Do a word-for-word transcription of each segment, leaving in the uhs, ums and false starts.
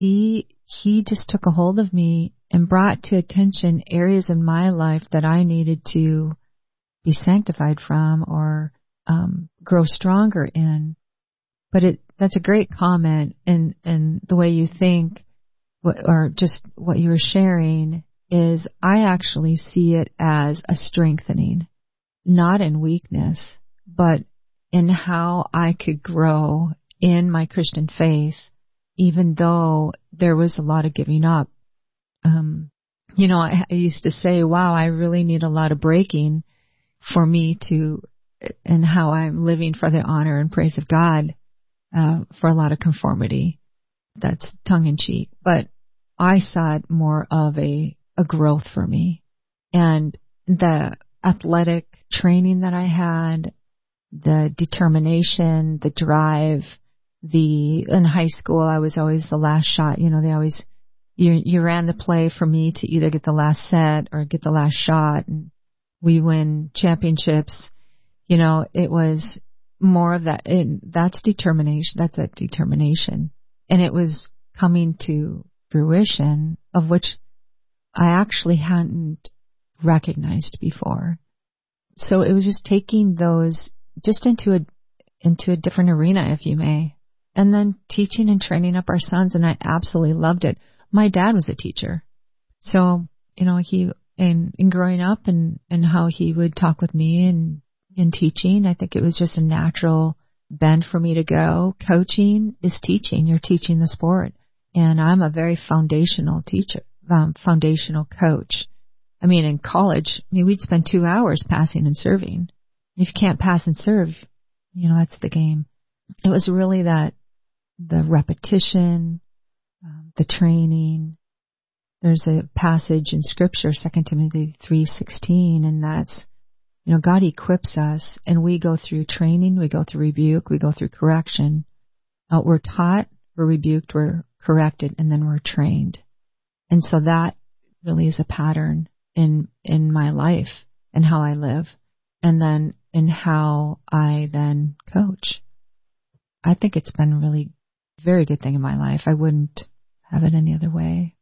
he, he just took a hold of me and brought to attention areas in my life that I needed to be sanctified from or um, grow stronger in. But it that's a great comment, and, and the way you think, or just what you were sharing, is I actually see it as a strengthening, not in weakness, but in how I could grow in my Christian faith, even though there was a lot of giving up. Um, you know, I, I used to say, wow, I really need a lot of breaking for me to, and how I'm living for the honor and praise of God, uh, for a lot of conformity. That's tongue in cheek. But I saw it more of a, a growth for me. And the athletic training that I had, the determination, the drive, the, in high school, I was always the last shot. You know, they always, you, you ran the play for me to either get the last set or get the last shot. And we win championships. You know, it was more of that. It, that's determination. That's a determination. And it was coming to fruition, of which I actually hadn't recognized before. So it was just taking those just into a, into a different arena, if you may. And then teaching and training up our sons, and I absolutely loved it. My dad was a teacher. So, you know, he, in, in growing up and, and how he would talk with me and in teaching, I think it was just a natural bend for me to go. Coaching is teaching. You're teaching the sport. And I'm a very foundational teacher, um, foundational coach. I mean, in college, I mean, we'd spend two hours passing and serving. If you can't pass and serve, you know, that's the game. It was really that, the repetition, um, the training. There's a passage in Scripture, Second Timothy three sixteen, and that's, you know, God equips us, and we go through training, we go through rebuke, we go through correction. Uh, we're taught, we're rebuked, we're corrected, and then we're trained. And so that really is a pattern in in my life and how I live, and then in how I then coach. I think it's been really very good thing in my life. I wouldn't have it any other way.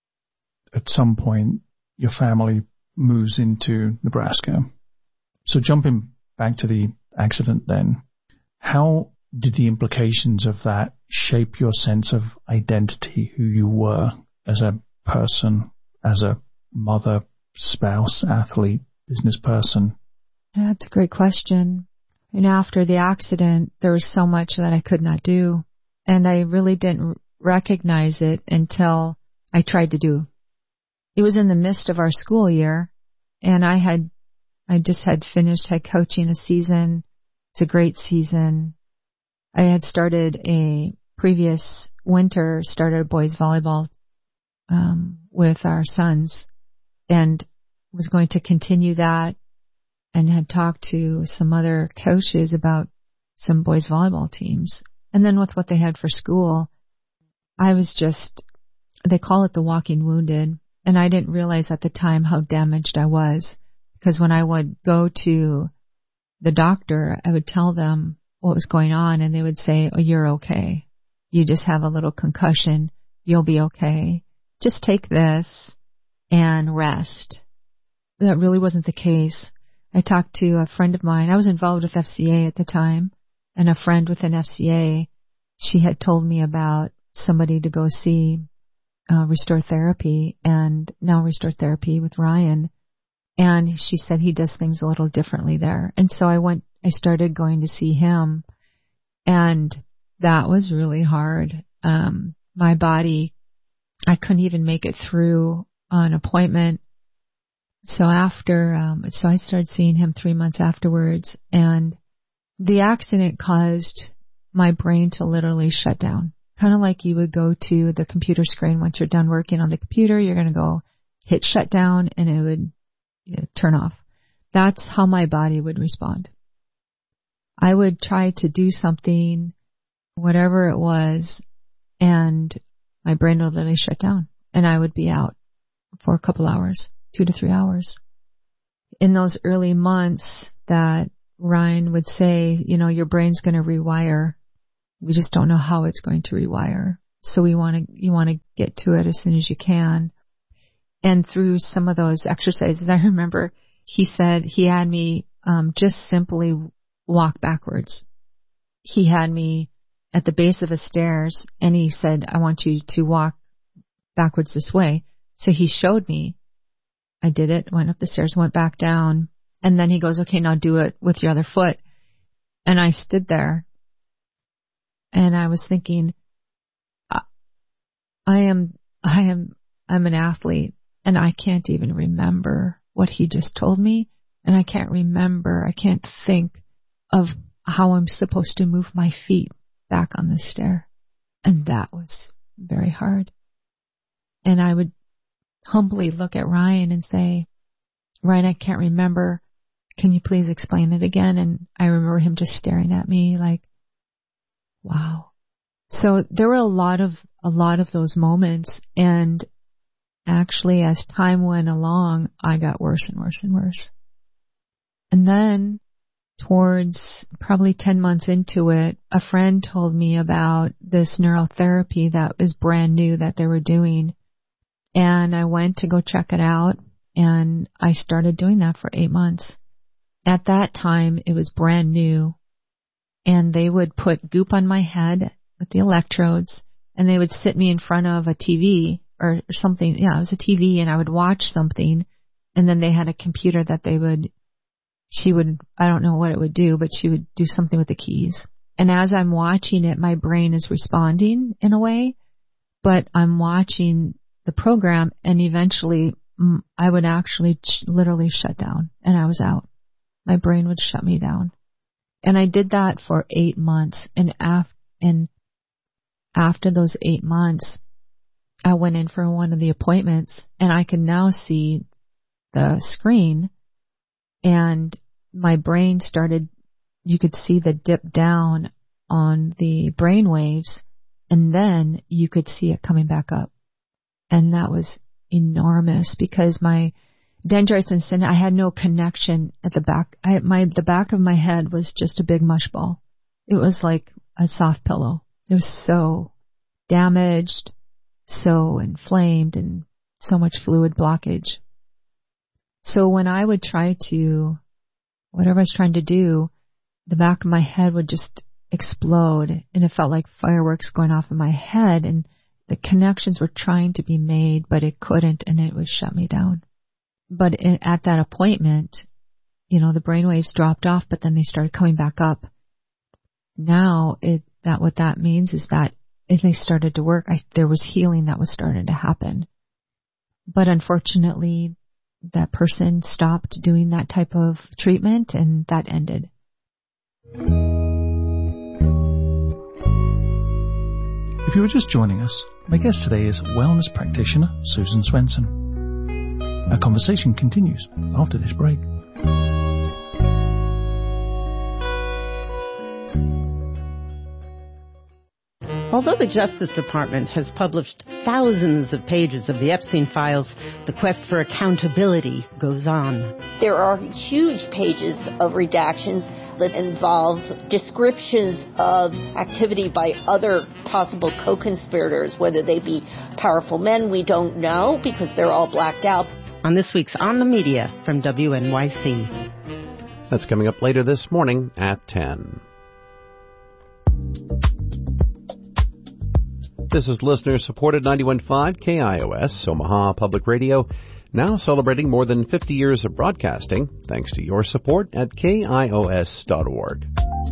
At some point, your family moves into Nebraska. So jumping back to the accident then, how did the implications of that shape your sense of identity, who you were as a person, as a mother, spouse, athlete, business person? Yeah, that's a great question. And after the accident, there was so much that I could not do. And I really didn't recognize it until I tried to do. It was in the midst of our school year, and I had, I just had finished head coaching a season. It's a great season. I had started a previous winter, started a boys volleyball um, with our sons, and was going to continue that, and had talked to some other coaches about some boys volleyball teams. And then with what they had for school, I was just, they call it the walking wounded. And I didn't realize at the time how damaged I was. Because when I would go to the doctor, I would tell them what was going on, and they would say, oh, you're okay. You just have a little concussion. You'll be okay. Just take this and rest. That really wasn't the case. I talked to a friend of mine. I was involved with F C A at the time. And a friend within F C A, she had told me about somebody to go see uh, Restore Therapy, and now Restore Therapy with Ryan. And she said he does things a little differently there. And so I went, I started going to see him, and that was really hard. Um, my body, I couldn't even make it through an appointment. So after, um, so I started seeing him three months afterwards, and the accident caused my brain to literally shut down. Kind of like you would go to the computer screen once you're done working on the computer, you're going to go hit shut down and it would you know, turn off. That's how my body would respond. I would try to do something, whatever it was, and my brain would literally shut down, and I would be out for a couple hours, two to three hours. In those early months that Ryan would say, you know, your brain's going to rewire. We just don't know how it's going to rewire. So we want to, you want to get to it as soon as you can. And through some of those exercises, I remember he said he had me um, just simply walk backwards. He had me at the base of the stairs, and he said, I want you to walk backwards this way. So he showed me. I did it, went up the stairs, went back down, and then he goes, okay, now do it with your other foot. And I stood there, and I was thinking, I am, I am, I'm an athlete, and I can't even remember what he just told me, and I can't remember, I can't think of how I'm supposed to move my feet back on the stair. And that was very hard. And I would humbly look at Ryan and say, Ryan, I can't remember. Can you please explain it again? And I remember him just staring at me like, wow. So there were a lot of, a lot of those moments. And actually, as time went along, I got worse and worse and worse. And then towards probably ten months into it, a friend told me about this neurotherapy that was brand new that they were doing. And I went to go check it out, and I started doing that for eight months. At that time, it was brand new, and they would put goop on my head with the electrodes, and they would sit me in front of a T V or something. Yeah, it was a T V, and I would watch something, and then they had a computer that they would, she would, I don't know what it would do, but she would do something with the keys. And as I'm watching it, my brain is responding in a way, but I'm watching the program, and eventually mm, I would actually ch- literally shut down, and I was out. My brain would shut me down. And I did that for eight months. And, af- and after those eight months, I went in for one of the appointments, and I could now see the screen, and my brain started, you could see the dip down on the brain waves, and then you could see it coming back up. And that was enormous because my dendrites and synovium, I had no connection at the back. I, my, the back of my head was just a big mush ball. It was like a soft pillow. It was so damaged, so inflamed, and so much fluid blockage. So when I would try to, whatever I was trying to do, the back of my head would just explode, and it felt like fireworks going off in my head, and the connections were trying to be made, but it couldn't, and it would shut me down. But in, at that appointment, you know, the brainwaves dropped off, but then they started coming back up. Now, it that what that means is that if they started to work, I, there was healing that was starting to happen. But unfortunately, that person stopped doing that type of treatment, and that ended. If you were just joining us, my guest today is wellness practitioner Susan Swenson. Our conversation continues after this break. Although the Justice Department has published thousands of pages of the Epstein files, the quest for accountability goes on. There are huge pages of redactions that involve descriptions of activity by other possible co-conspirators, whether they be powerful men, we don't know because they're all blacked out. On this week's On the Media from W N Y C. That's coming up later this morning at ten. This is listener-supported ninety-one point five K I O S, Omaha Public Radio, now celebrating more than fifty years of broadcasting, thanks to your support at K I O S dot org.